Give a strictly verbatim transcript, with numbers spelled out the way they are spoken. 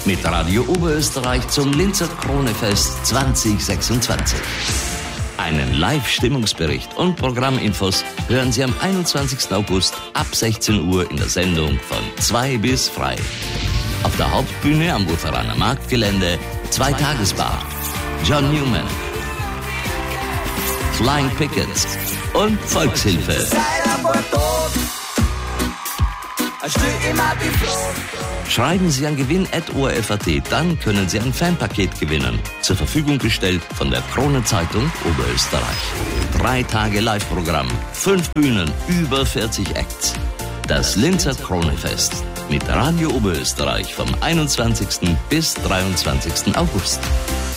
mit Radio Oberösterreich zum Linzer Kronefest zwanzig sechsundzwanzig. Einen Live-Stimmungsbericht und Programminfos hören Sie am einundzwanzigsten August ab sechzehn Uhr in der Sendung von zwei bis frei. Auf der Hauptbühne am Lutheraner Marktgelände Zweitagesbar, John Newman, Flying Pickets und Volkshilfe. Schreiben Sie an gewinn at o r f punkt a t, dann können Sie ein Fanpaket gewinnen. Zur Verfügung gestellt von der Kronenzeitung Oberösterreich. Drei Tage Live-Programm, fünf Bühnen, über vierzig Acts. Das Linzer Kronefest mit Radio Oberösterreich vom einundzwanzigsten bis dreiundzwanzigsten August.